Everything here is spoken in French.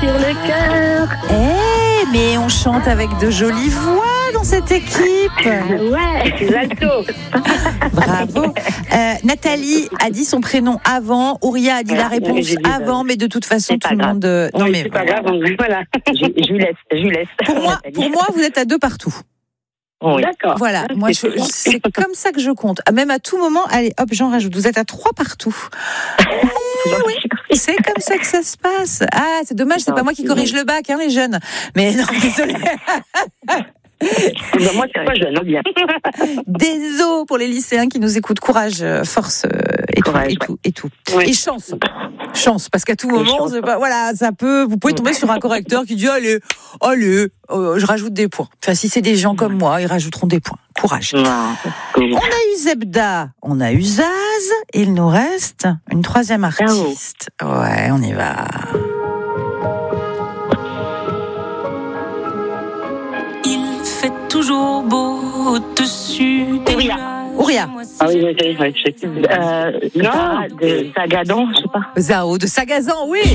sur le cœur. Mais on chante avec de jolies voix dans cette équipe. Ouais, l'alto. Bravo. Nathalie a dit son prénom avant. Ouria a dit la réponse avant, mais de toute façon, tout le monde. Non, mais c'est pas grave. Donc, voilà. Je lui laisse. Pour moi, vous êtes à 2 partout. Oui. D'accord. Voilà, moi c'est comme ça que je compte. Même à tout moment, allez, hop, j'en rajoute. Vous êtes à 3 partout. Oui, c'est comme ça que ça se passe. Ah, c'est dommage, c'est pas moi qui corrige le bac, les jeunes. Mais non, désolé. Moi, c'est pas jeune, bien. Désolé pour les lycéens qui nous écoutent. Courage, force et tout. Oui. Et chance, parce qu'à tout moment, c'est pas, voilà, ça peut. Vous pouvez tomber sur un correcteur qui dit allez, je rajoute des points. Enfin, si c'est des gens comme moi, ils rajouteront des points. Courage. On a eu Zebda, on a eu Zaz, et il nous reste une 3e artiste. Ouais, on y va. Il fait toujours beau au-dessus des nuages. Ouria. Ah oui, je sais. Non, de Sagadon, je sais pas. Zao de Sagazan, oui.